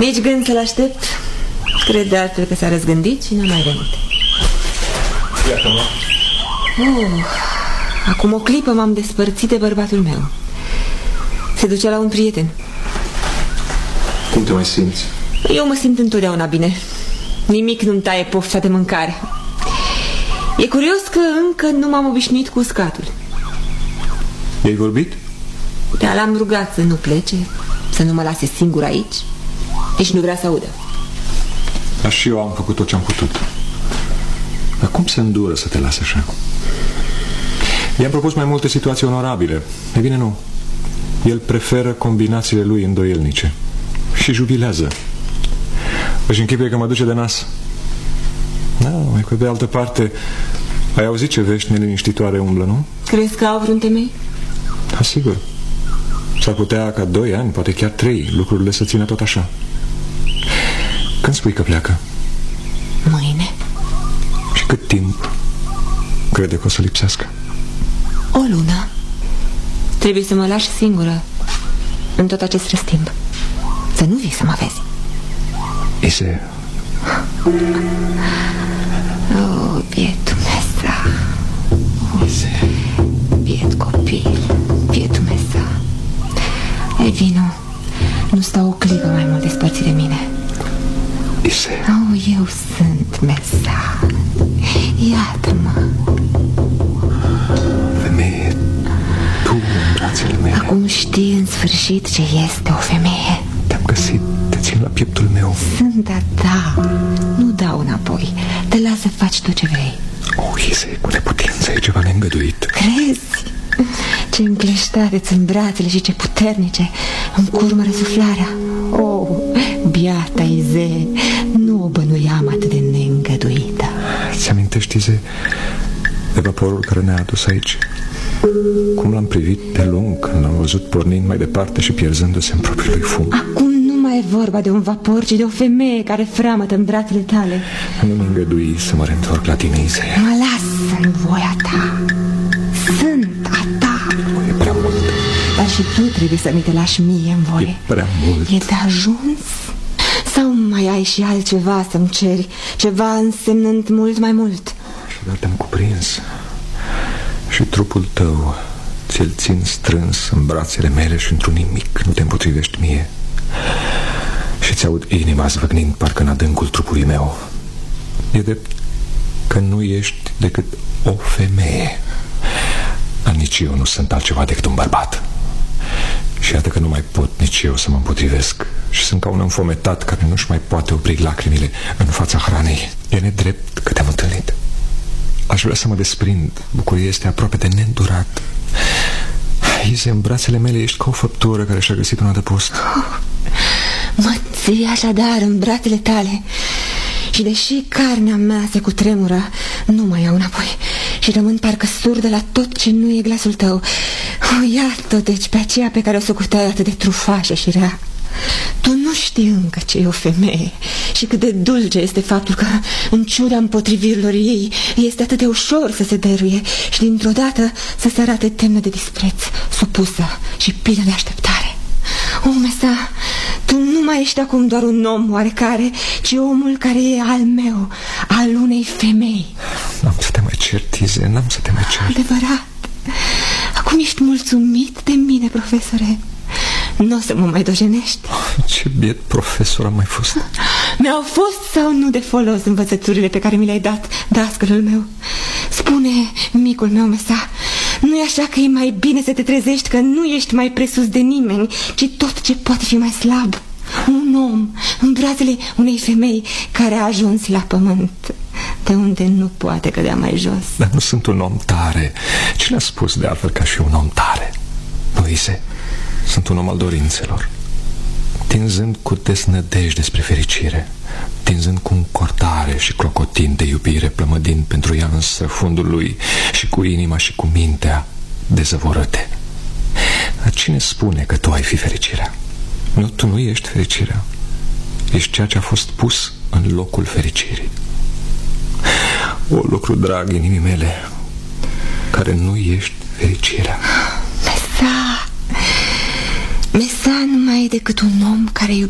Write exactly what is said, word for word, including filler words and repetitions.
Nici gând să-l aștept. Cred de altfel că s-a răzgândit și n-a mai venit. Iată-mă. Oh, acum o clipă m-am despărțit de bărbatul meu. Se ducea la un prieten. Cum te mai simți? Eu mă simt întotdeauna bine. Nimic nu-mi taie pofta de mâncare. E curios că încă nu m-am obișnuit cu uscatul. I-ai vorbit? Da, l-am rugat să nu plece, să nu mă lase singur aici. Nici nu vrea să audă. Dar și eu am făcut tot ce am putut. Dar cum se îndură să te lase așa? I-am propus mai multe situații onorabile. E bine, nu. El preferă combinațiile lui îndoielnice și jubilează. Își închipuie că mă duce de nas. Da, mai că de altă parte, ai auzit ce vești neliniștitoare umblă, nu? Crezi că au vreun temei? Da, sigur. S-ar putea ca doi ani, poate chiar trei, lucrurile să țină tot așa. Când spui că pleacă? Mâine. Și cât timp crede că o să lipsească? O lună. Trebuie să mă lași singură în tot acest răstimp. Să nu vii să mă vezi. Ise. Oh, bietul mesa. Ise. Biet copil, bietul mesa. Ei, vino. Nu stau o clipă mai mult despărțit de mine. Ise. Oh, eu sunt mesa. Iată-mă. Femeie, tu în brațele mele. Acum știi în sfârșit ce este o femeie. Te-am găsit, te țin la pieptul meu. Sunt a ta. Nu dau înapoi. Te las să faci tot ce vrei. Oh, Ise, cu neputință, e ceva neîngăduit. Crezi? Ce încleștate-ți în brațele și ce puternice îmi curmă răsuflarea. Oh, biata Ize, nu o bănuiam atât de neîngăduită. Ți amintești, Ize, de vaporul care ne-a adus aici? Cum l-am privit de lung când l-am văzut pornind mai departe și pierzându-se în propriul lui fum. Acum nu mai e vorba de un vapor, ci de o femeie care freamătă în brațele tale. Nu-mi îngădui să mă reîntorc la tine, Ize. Mă las în voia ta. Sunt a ta. E prea mult. Dar și tu trebuie să mi te lași mie în voie. E prea mult. E de ajuns? Sau mai ai și altceva să-mi ceri? Ceva însemnând mult mai mult? Și doar te-am cuprins. Și trupul tău ți-l țin strâns în brațele mele și într-un nimic nu te împotrivești mie. Și ți-aud inima zvâgnind parcă în adâncul trupului meu. E drept că nu ești decât o femeie. Dar nici eu nu sunt altceva decât un bărbat. Și iată că nu mai pot nici eu să mă împotrivesc. Și sunt ca un înfometat care nu-și mai poate opri lacrimile în fața hranei. E nedrept că te-am întâlnit. Aș vrea să mă desprind. Bucuria este aproape de neîndurat. Ize, în brațele mele ești ca o făptură care și-a găsit un adăpost. Oh, mă ții așadar în brațele tale. Și deși carnea mea se cutremură, nu mai iau înapoi. Și rămân parcă surdă la tot ce nu e glasul tău. Oh, iată deci pe aceea pe care o socoteai atât de trufașă și rea. Tu nu știi încă ce e o femeie și cât de dulce este faptul că, în ciuda împotrivirilor ei, este atât de ușor să se dăruie și dintr-o dată să se arate temnă de dispreț, supusă și plină de așteptare. O, mesa, tu nu mai ești acum doar un om oarecare, ci omul care e al meu, al unei femei. N-am să te mai cert, Ize, n-am să te mai cert. Adevărat. Acum ești mulțumit de mine, profesore? Nu o să mă mai dojenești? Oh, ce biet profesor am mai fost. Mi-au fost sau nu de folos învățăturile pe care mi le-ai dat, dascălul meu? Spune, micul meu, mesa, nu e așa că e mai bine să te trezești că nu ești mai presus de nimeni, ci tot ce poate fi mai slab? Un om în brațele unei femei care a ajuns la pământ, de unde nu poate cădea mai jos. Dar nu sunt un om tare. Cine a spus de altfel că aș fi un om tare? Nu, Ise, sunt un om al dorințelor, tinzând cu desnădejde spre fericire, tinzând cu încordare și clocotind de iubire, plămădind pentru ea însă fundul lui și cu inima și cu mintea dezăvorâte. Dar cine spune că tu ai fi fericirea? Nu, tu nu ești fericirea. Ești ceea ce a fost pus în locul fericirii. O, lucru drag inimii mele, care nu ești fericirea. Mesa, Mesa nu mai e decât un om care